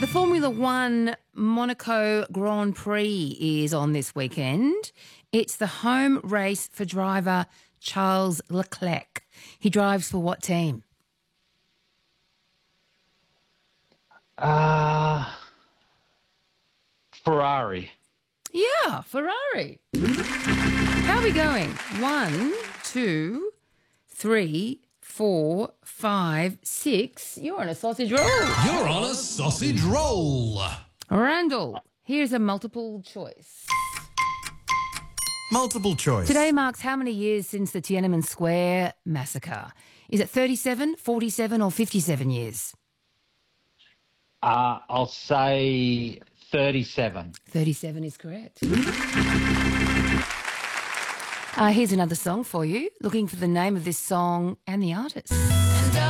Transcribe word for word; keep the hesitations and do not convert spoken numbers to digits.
The Formula One Monaco Grand Prix is on this weekend. It's the home race for driver Charles Leclerc. He drives for what team? Uh, Ferrari. Yeah, Ferrari. How are we going? One, two, three, four, five, six. You're on a sausage roll. You're on a sausage roll. Randall, here's a multiple choice. Multiple choice. Today marks how many years since the Tiananmen Square massacre? Is it thirty-seven, forty-seven or fifty-seven years? Uh, I'll say thirty-seven. thirty-seven is correct. Uh, here's another song for you. Looking for the name of this song and the artist.